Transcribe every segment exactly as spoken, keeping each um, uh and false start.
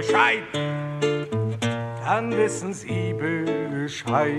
Bescheid, dann wissen Sie Bescheid.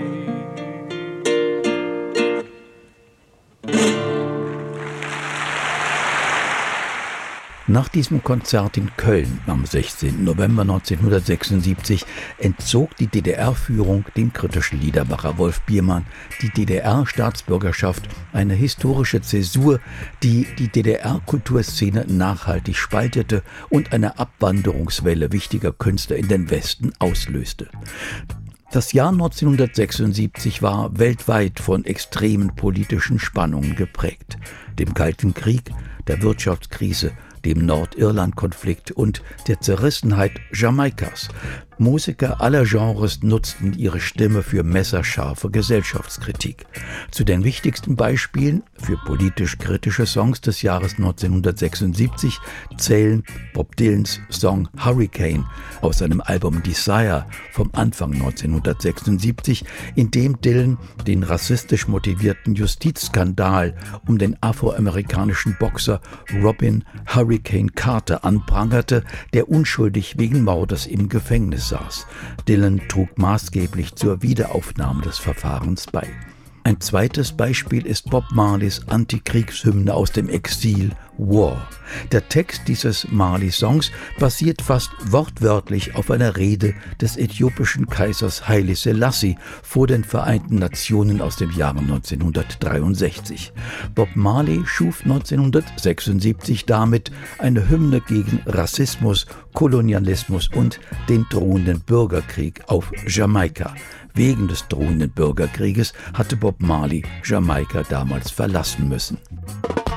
Nach diesem Konzert in Köln am sechzehnten November neunzehnhundertsechsundsiebzig entzog die D D R-Führung dem kritischen Liedermacher Wolf Biermann die D D R-Staatsbürgerschaft, eine historische Zäsur, die die D D R-Kulturszene nachhaltig spaltete und eine Abwanderungswelle wichtiger Künstler in den Westen auslöste. Das Jahr neunzehnhundertsechsundsiebzig war weltweit von extremen politischen Spannungen geprägt. Dem Kalten Krieg, der Wirtschaftskrise, dem Nordirland-Konflikt und der Zerrissenheit Jamaikas. Musiker aller Genres nutzten ihre Stimme für messerscharfe Gesellschaftskritik. Zu den wichtigsten Beispielen für politisch kritische Songs des Jahres neunzehnhundertsechsundsiebzig zählen Bob Dylans Song Hurricane aus seinem Album Desire vom Anfang neunzehnhundertsechsundsiebzig, in dem Dylan den rassistisch motivierten Justizskandal um den afroamerikanischen Boxer Robin Hurricane Carter anprangerte, der unschuldig wegen Mordes im Gefängnis saß. Dylan trug maßgeblich zur Wiederaufnahme des Verfahrens bei. Ein zweites Beispiel ist Bob Marleys Antikriegshymne aus dem Exil, War. Der Text dieses Marley-Songs basiert fast wortwörtlich auf einer Rede des äthiopischen Kaisers Haile Selassie vor den Vereinten Nationen aus dem Jahre neunzehnhundertdreiundsechzig. Bob Marley schuf neunzehnhundertsechsundsiebzig damit eine Hymne gegen Rassismus, Kolonialismus und den drohenden Bürgerkrieg auf Jamaika. Wegen des drohenden Bürgerkrieges hatte Bob Marley Jamaika damals verlassen müssen.